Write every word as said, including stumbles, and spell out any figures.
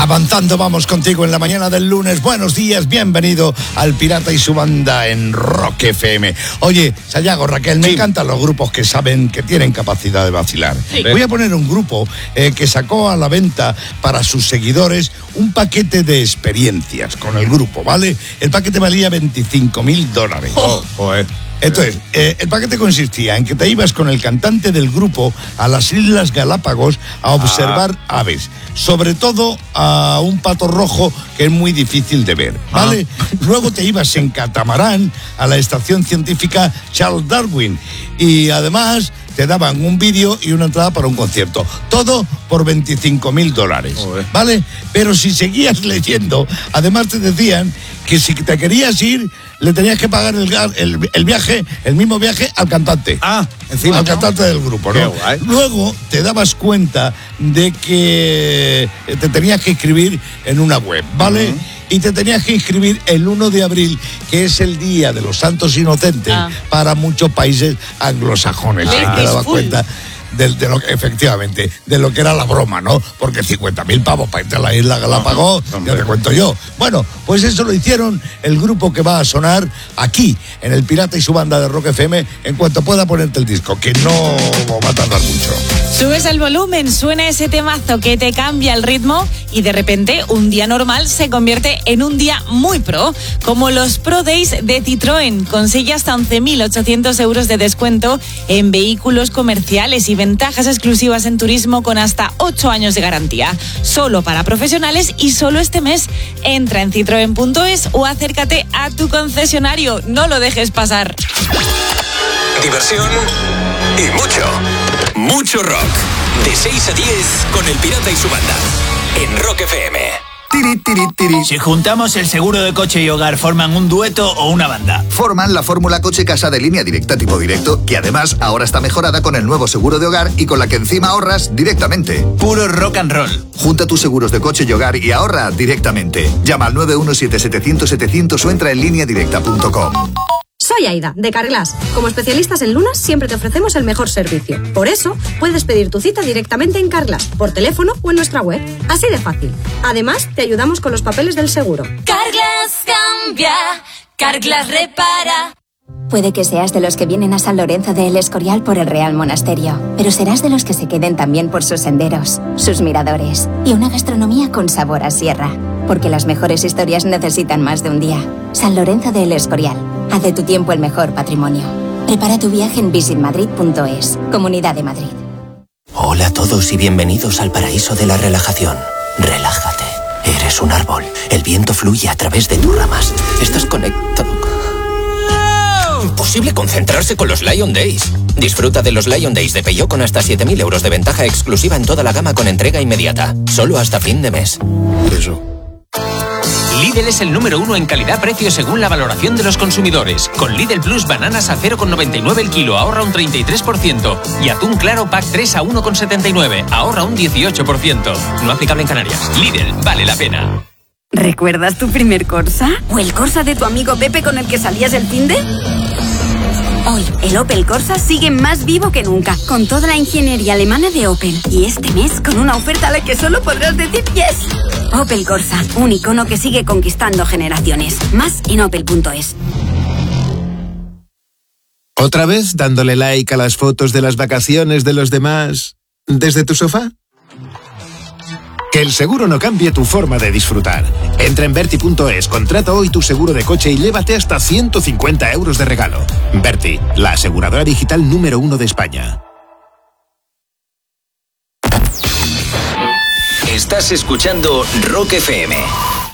Avanzando, vamos contigo en la mañana del lunes. Buenos días, bienvenido al Pirata y su banda en Rock F M. Oye, Sayago, Raquel, me sí. encantan los grupos que saben que tienen capacidad de vacilar. Sí. Voy a poner un grupo eh, que sacó a la venta para sus seguidores un paquete de experiencias con el grupo, ¿vale? El paquete valía veinticinco mil dólares. Oh, joder. Entonces, eh, el paquete consistía en que te ibas con el cantante del grupo a las Islas Galápagos a observar ah. aves, sobre todo a un pato rojo que es muy difícil de ver, ¿vale? Ah. Luego te ibas en catamarán a la estación científica Charles Darwin y además te daban un vídeo y una entrada para un concierto. Todo por veinticinco mil dólares, ¿vale? Pero si seguías leyendo, además te decían que si te querías ir, le tenías que pagar el, el, el viaje, el mismo viaje al cantante. Ah, encima. Al cantante del grupo, ¿no? Qué guay. Luego te dabas cuenta de que te tenías que inscribir en una web, ¿vale? Uh-huh. Y te tenías que inscribir el primero de abril, que es el Día de los Santos Inocentes ah. para muchos países anglosajones. Ah. Te dabas cuenta de, de lo que, efectivamente, de lo que era la broma, ¿no? Porque cincuenta mil pavos para irte a la isla Galápagos, no, no, ya te cuento yo. Bueno, pues eso lo hicieron el grupo que va a sonar aquí, en el Pirata y su banda de Rock F M, en cuanto pueda ponerte el disco, que no va a tardar mucho. Subes el volumen, suena ese temazo que te cambia el ritmo y de repente un día normal se convierte en un día muy pro, como los Pro Days de Citroën. Consigue hasta once mil ochocientos euros de descuento en vehículos comerciales y ventajas exclusivas en turismo con hasta ocho años de garantía. Solo para profesionales y solo este mes. Entra en citroen punto es o acércate a tu concesionario. No lo dejes pasar. Diversión y mucho, mucho rock. De seis a diez con el Pirata y su banda. En Rock F M. Tiri, tiri, tiri. Si juntamos el seguro de coche y hogar, ¿forman un dueto o una banda? Forman la fórmula coche-casa de línea directa tipo directo, que además ahora está mejorada con el nuevo seguro de hogar y con la que encima ahorras directamente. Puro rock and roll. Junta tus seguros de coche y hogar y ahorra directamente. Llama al nueve uno siete setecientos setecientos o entra en línea directa punto com. Soy Aida, de Carglass. Como especialistas en lunas, siempre te ofrecemos el mejor servicio. Por eso, puedes pedir tu cita directamente en Carglass, por teléfono o en nuestra web. Así de fácil. Además, te ayudamos con los papeles del seguro. Carglass cambia, Carglass repara. Puede que seas de los que vienen a San Lorenzo de El Escorial por el Real Monasterio, pero serás de los que se queden también por sus senderos, sus miradores y una gastronomía con sabor a sierra. Porque las mejores historias necesitan más de un día. San Lorenzo de El Escorial. Haz de tu tiempo el mejor patrimonio. Prepara tu viaje en visit madrid punto es. Comunidad de Madrid. Hola a todos y bienvenidos al paraíso de la relajación. Relájate. Eres un árbol. El viento fluye a través de tus ramas. Estás conectado. Imposible concentrarse con los Lion Days. Disfruta de los Lion Days de Peugeot con hasta siete mil euros de ventaja exclusiva en toda la gama con entrega inmediata. Solo hasta fin de mes. Eso. Lidl es el número uno en calidad-precio según la valoración de los consumidores. Con Lidl Plus bananas a cero coma noventa y nueve el kilo, ahorra un treinta y tres por ciento. Y atún claro pack tres a uno coma setenta y nueve, ahorra un dieciocho por ciento. No aplicable en Canarias. Lidl, vale la pena. ¿Recuerdas tu primer Corsa? ¿O el Corsa de tu amigo Pepe con el que salías el finde? Hoy, el Opel Corsa sigue más vivo que nunca, con toda la ingeniería alemana de Opel. Y este mes, con una oferta a la que solo podrás decir yes. Opel Corsa, un icono que sigue conquistando generaciones. Más en opel punto es. ¿Otra vez dándole like a las fotos de las vacaciones de los demás desde tu sofá? Que el seguro no cambie tu forma de disfrutar. Entra en Berti punto es, contrata hoy tu seguro de coche y llévate hasta ciento cincuenta euros de regalo. Berti, la aseguradora digital número uno de España. Estás escuchando Rock F M.